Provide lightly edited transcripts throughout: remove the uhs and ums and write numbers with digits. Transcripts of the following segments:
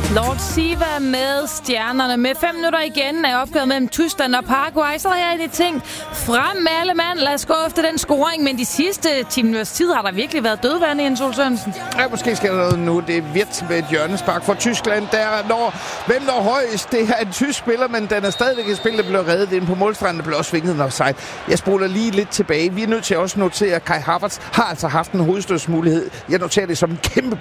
Lord Siva med stjernerne. Med 5 minutter igen er opgøret mellem Tyskland og Paraguay. Så har jeg det tænkt, frem med alle mand. Lad os gå efter den scoring. Men de sidste 10 minutters tid har der virkelig været dødvande, Jens Ole Sørensen. Ja, måske skal der noget nu. Det er Wirtz med et hjørnespark for Tyskland. Hvem når højst? Det er en tysk spiller, men den er stadigvæk et spil, der blev reddet ind på målstranden. Der blev også svinget en offside. Jeg spoler lige lidt tilbage. Vi er nødt til også notere, at Kai Havertz har altså haft en hovedstødsmulighed. Jeg noterer det som en kæmpe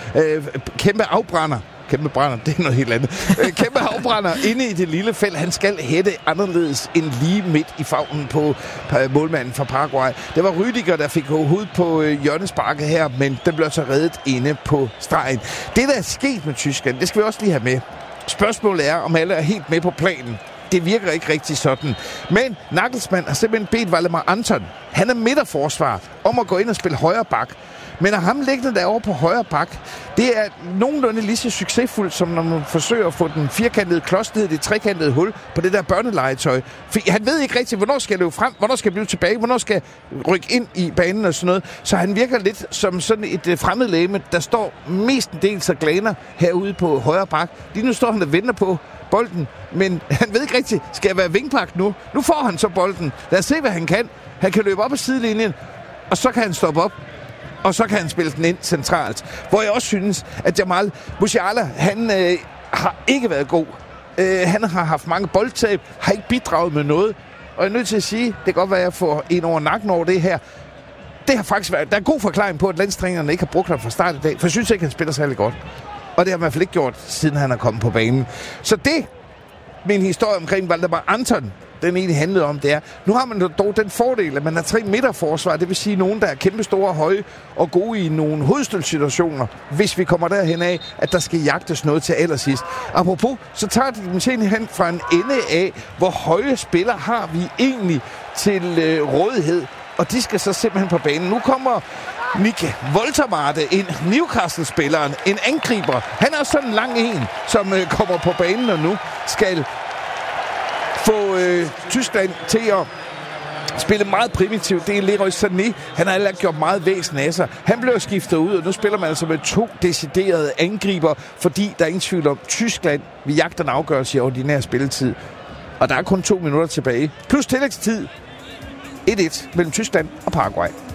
afbrænder. Kæmpe brænder, det er noget helt andet. Kæmpe afbrænder inde i det lille felt. Han skal hætte anderledes end lige midt i favnen på målmanden fra Paraguay. Det var Rüdiger, der fik hovedet på hjørnesparket her, men den blev så reddet inde på stregen. Det, der er sket med Tyskland, det skal vi også lige have med. Spørgsmålet er, om alle er helt med på planen. Det virker ikke rigtig sådan. Men Nagelsmann har simpelthen bedt Waldemar Anton, han er midterforsvar, om at gå ind og spille højre bak. Men at ham liggende derovre på højre bak, det er nogenlunde lige så succesfuldt, som når man forsøger at få den firkantede klods ned i det trekantede hul på det der børnelegetøj. For han ved ikke rigtig, hvornår skal jeg løbe frem, hvornår skal jeg blive tilbage, hvornår skal jeg rykke ind i banen og sådan noget. Så han virker lidt som sådan et fremmedlegeme, der står mestendels og glaner herude på højre bak. Lige nu står han og venter på bolden, men han ved ikke rigtigt, skal jeg være vingpak nu? Nu får han så bolden. Lad os se, hvad han kan. Han kan løbe op ad sidelinjen, og så kan han stoppe op. Og så kan han spille den ind centralt. Hvor jeg også synes, at Jamal Musiala, han har ikke været god. Han har haft mange boldtab, har ikke bidraget med noget. Og jeg er nødt til at sige, det kan godt være, at jeg får en over nakken over det her. Det har faktisk været, der er en god forklaring på, at landstrænerne ikke har brugt ham fra start i dag. For jeg synes ikke, han spiller særlig godt. Og det har han i hvert fald ikke gjort, siden han er kommet på banen. Så det, min historie omkring Waldemar Anton, den egentlig handlede om, det er, nu har man dog den fordel, at man har 3 midterforsvar, det vil sige nogen, der er kæmpe store, høje og gode i nogle hovedstødssituationer, hvis vi kommer derhen af, at der skal jagtes noget til allersidst. Apropos, så tager de dem hen fra en ende af, hvor høje spillere har vi egentlig til rådighed, og de skal så simpelthen på banen. Nu kommer Nick Woltermade ind, Newcastle-spilleren, en angriber. Han er sådan en lang en, som kommer på banen og nu skal få Tyskland til at spille meget primitivt. Det er Leroy Sané. Han har allerede gjort meget væsen af sig. Han blev skiftet ud, og nu spiller man altså med 2 deciderede angriber, fordi der er ingen tvivl om, Tyskland vil jagte en afgørelse i ordinær spilletid. Og der er kun 2 minutter tilbage. Plus tillægstid. 1-1 mellem Tyskland og Paraguay.